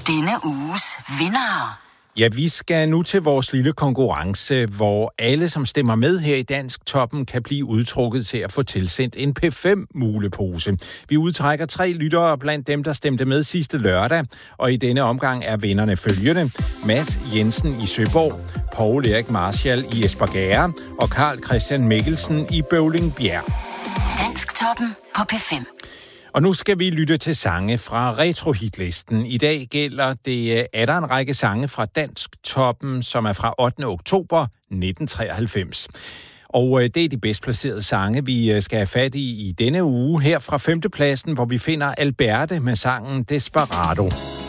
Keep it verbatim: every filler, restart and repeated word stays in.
Denne uges vinder. Ja, vi skal nu til vores lille konkurrence, hvor alle, som stemmer med her i Dansk Toppen, kan blive udtrukket til at få tilsendt en P fem mulepose. Vi udtrækker tre lyttere blandt dem, der stemte med sidste lørdag, og i denne omgang er vinderne følgende: Mads Jensen i Søborg, Poul Erik Marshall i Espergærde og Carl Christian Mikkelsen i Bøvlingbjerg. Dansk Toppen på P fem. Og nu skal vi lytte til sange fra retrohitlisten. I dag gælder det, er der en række sange fra Dansk Toppen, som er fra ottende oktober nitten treoghalvfems. Og det er de bedst placerede sange, vi skal have fat i i denne uge. Her fra femtepladsen, hvor vi finder Alberte med sangen Desperado.